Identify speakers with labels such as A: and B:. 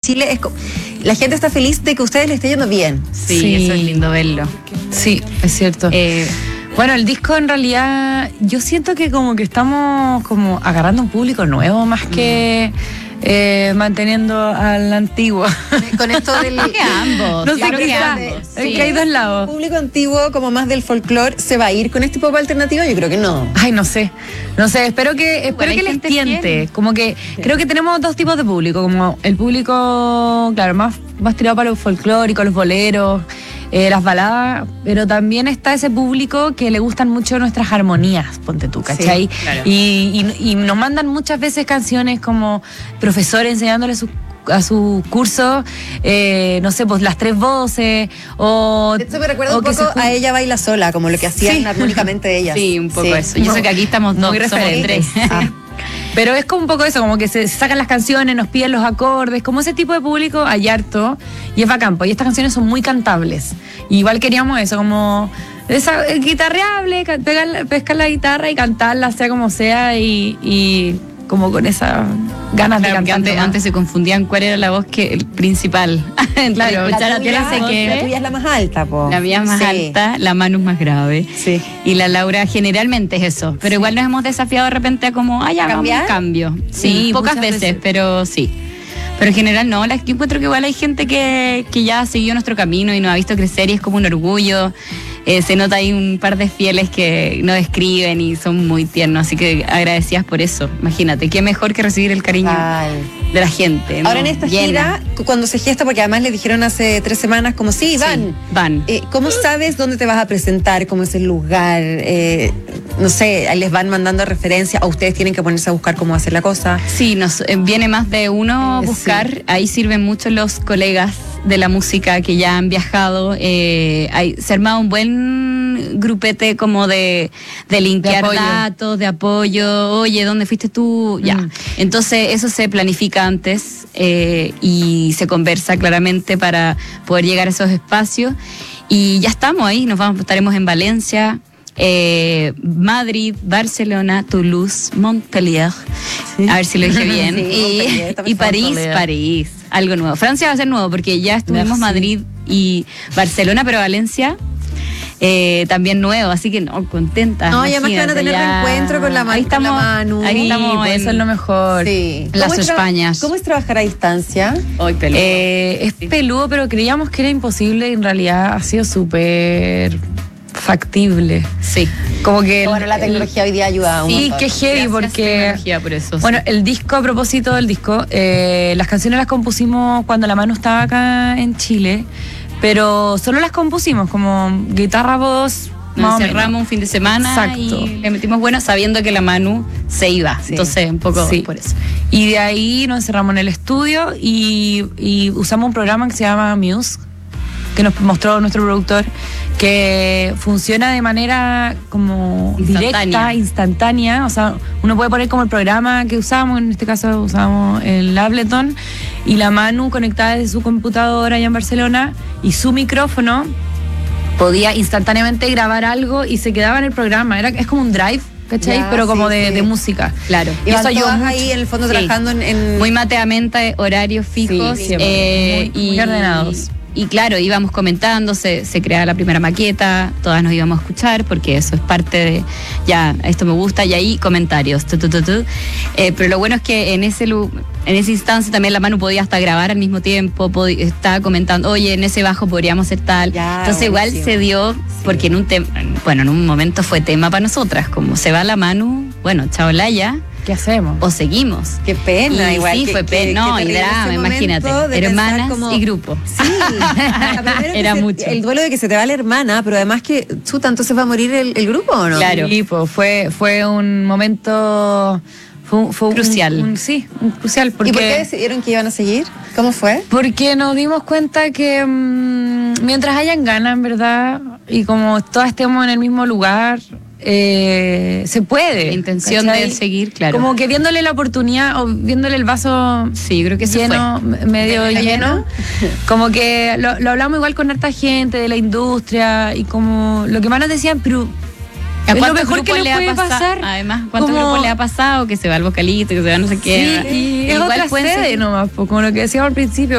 A: Chile, la gente está feliz de que a ustedes les esté yendo bien.
B: Sí, eso es lindo verlo.
C: Sí, es cierto. Bueno, el disco en realidad, yo siento que como que estamos como agarrando un público nuevo más que manteniendo al antiguo.
A: Con esto del...
B: Que ambos.
C: No sé,
B: creo que
C: quizá,
B: ambos.
C: es que hay dos lados.
A: ¿El público antiguo, como más del folclore, se va a ir con este pop alternativo? Yo creo que no.
C: Ay, no sé, espero que
B: hay
C: les
B: gente
C: tiente,
B: fiel.
C: como que creo que tenemos dos tipos de público, como el público, claro, más tirado para los folclóricos, los boleros, las baladas, pero también está ese público que le gustan mucho nuestras armonías, ponte tú, ¿cachai?
B: Sí, claro.
C: Y nos mandan muchas veces canciones como profesores enseñándole a su curso, no sé, pues las 3 voces, o...
A: De hecho, me recuerda un
C: que
A: poco a Ella Baila Sola, como lo que hacían armónicamente ellas.
B: Sí, un poco eso. Y eso que aquí estamos dos,
C: muy
B: somos
C: referentes.
B: 3.
C: Pero es como un poco eso, como que se sacan las canciones, nos piden los acordes, como ese tipo de público hay harto, y es bacán, y estas canciones son muy cantables. Y igual queríamos eso, como esa guitarreable, pescar la guitarra y cantarla, sea como sea, y como con esas ganas de cantar.
B: Antes se confundían cuál era la voz el principal.
C: Claro,
A: La tuya es la más alta, po.
B: La mía es más alta, la Manu es más grave.
A: Sí.
B: Y la Laura generalmente es eso. Pero igual nos hemos desafiado de repente a como, ya vamos a un cambio. Sí, pocas veces, pero sí. Pero en general no, yo encuentro que igual hay gente que ya ha seguido nuestro camino y nos ha visto crecer y es como un orgullo. Se nota ahí un par de fieles que nos escriben y son muy tiernos, así que agradecidas por eso. Imagínate, qué mejor que recibir el cariño de la gente, ¿no?
A: Ahora en esta gira, cuando se gesta, porque además le dijeron hace 3 semanas como sí, van.
B: Sí, van.
A: ¿Cómo sabes dónde te vas a presentar? ¿Cómo es el lugar? No sé, ahí les van mandando referencias o ustedes tienen que ponerse a buscar cómo hacer la cosa.
B: Sí, nos viene más de uno a buscar. Sí. Ahí sirven mucho los colegas de la música que ya han viajado. Se ha armado un buen grupete como de linkear datos, de apoyo. Oye, ¿dónde fuiste tú? Ya. Entonces eso se planifica antes y se conversa claramente para poder llegar a esos espacios. Y ya estamos ahí, estaremos en Valencia, Madrid, Barcelona, Toulouse, Montpellier, a ver si lo dije bien, y París, algo nuevo. Francia va a ser nuevo porque ya estuvimos Madrid y Barcelona, pero Valencia también nuevo, así que contenta.
A: No, y además que van a tener reencuentro con la Manu.
B: Ahí estamos,
C: eso es lo mejor.
A: Sí.
B: Las Españas.
A: ¿Cómo es trabajar a distancia?
B: Hoy peludo.
C: Es peludo, pero creíamos que era imposible y en realidad ha sido súper factible.
B: Sí.
A: Como que bueno, la tecnología hoy día ayuda un montón.
C: Sí, que heavy porque
B: por eso,
C: bueno, el disco, a propósito del disco, las canciones las compusimos cuando la Manu estaba acá en Chile, pero solo las compusimos como guitarra, voz.
B: Nos encerramos un fin de semana.
C: Exacto.
B: Y le metimos buena sabiendo que la Manu se iba. Sí. Entonces, un poco por eso.
C: Y de ahí nos encerramos en el estudio y usamos un programa que se llama Muse, que nos mostró nuestro productor, que funciona de manera como directa, instantánea. O sea, uno puede poner como el programa que usamos, en este caso usamos el Ableton, y la Manu conectada desde su computadora allá en Barcelona, y su micrófono podía instantáneamente grabar algo y se quedaba en el programa. Es como un drive, ¿cachai? Pero como de música.
B: Claro.
A: Y eso ayudó mucho. Ahí en el fondo trabajando en...
B: Muy mateamente, horarios fijos.
C: Muy ordenados.
B: Y claro, íbamos comentando, se creaba la primera maqueta, todas nos íbamos a escuchar porque eso es parte de, ya, esto me gusta, y ahí comentarios. Pero lo bueno es que en ese instante también la Manu podía hasta grabar al mismo tiempo, estaba comentando, oye, en ese bajo podríamos hacer tal. Ya, entonces igual se dio, porque en un momento fue tema para nosotras, como se va la Manu, bueno, chao Laya.
C: ¿Qué hacemos?
B: O seguimos.
A: Qué pena, igual.
B: Sí, fue pena. Y drama, imagínate. Hermanas como... y grupo.
A: Sí.
B: Era mucho.
A: El duelo de que se te va la hermana, pero además que, chuta, entonces va a morir el grupo, ¿o no?
B: Claro.
C: Sí, pues fue un momento... Fue
B: crucial.
C: Crucial. Porque,
A: ¿y por qué decidieron que iban a seguir? ¿Cómo fue?
C: Porque nos dimos cuenta que mientras hayan ganas, en verdad, y como todas estemos en el mismo lugar... se puede.
B: La intención, ¿cachai? De seguir, claro.
C: Como que viéndole la oportunidad o viéndole el vaso,
B: sí, creo que
C: lleno, medio lleno. Como que lo hablamos igual con harta gente de la industria y como lo que más nos decían, pero
B: ¿a es lo mejor que le puede pasar? Además, ¿cuántos grupos le ha pasado? Que se va el vocalista, que se va no sé qué.
C: Sí, y es otra sede nomás, como lo que decíamos al principio.